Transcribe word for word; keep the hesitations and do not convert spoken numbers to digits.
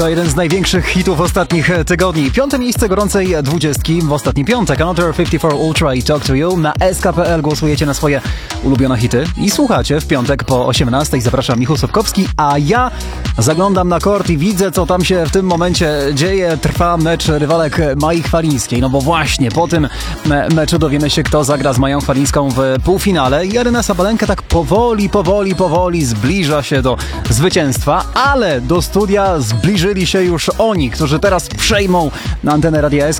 To jeden z największych hitów ostatnich tygodni. Piąte miejsce gorącej dwudziestki w ostatni piątek. Another pięćdziesiąt cztery Ultra i Talk to You. Na S K kropka P L głosujecie na swoje ulubione hity i słuchacie w piątek po osiemnastej. Zapraszam, Michał Sobkowski, a ja zaglądam na kort i widzę, co tam się w tym momencie dzieje. Trwa mecz rywalek Mai Chwalińskiej. No bo właśnie po tym me- meczu dowiemy się, kto zagra z Mają Chwalińską w półfinale. I Aryna Sabalenka tak powoli, powoli, powoli zbliża się do zwycięstwa, ale do studia zbliżyli się już oni, którzy teraz przejmą na antenę Radia S K.